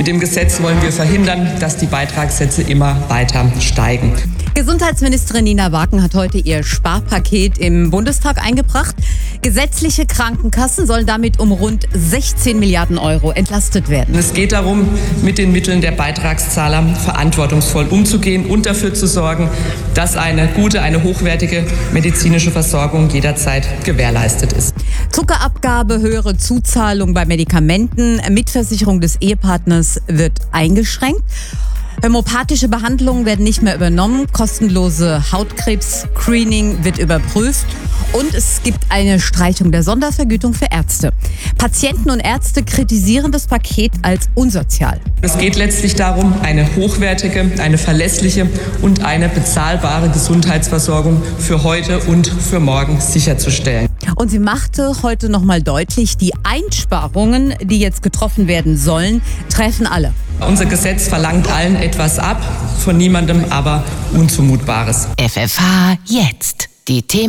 dem Gesetz wollen wir verhindern, dass die Beitragssätze immer weiter steigen. Gesundheitsministerin Nina Wagen hat heute ihr Sparpaket im Bundestag eingebracht. Gesetzliche Krankenkassen sollen damit um rund 16 Milliarden Euro entlastet werden. Es geht darum, mit den Mitteln der Beitragszahler verantwortungsvoll umzugehen und dafür zu sorgen, dass eine gute, eine hochwertige medizinische Versorgung jederzeit gewährleistet ist. Zuckerabgabe, höhere Zuzahlung bei Medikamenten, Mitversicherung des Ehepartners wird eingeschränkt. Homöopathische Behandlungen werden nicht mehr übernommen, kostenlose Hautkrebs-Screening wird überprüft und es gibt eine Streichung der Sondervergütung für Ärzte. Patienten und Ärzte kritisieren das Paket als unsozial. Es geht letztlich darum, eine hochwertige, eine verlässliche und eine bezahlbare Gesundheitsversorgung für heute und für morgen sicherzustellen. Und sie machte heute nochmal deutlich, die Einsparungen, die jetzt getroffen werden sollen, treffen alle. Unser Gesetz verlangt allen etwas ab, von niemandem aber Unzumutbares. FFH jetzt. Die Themen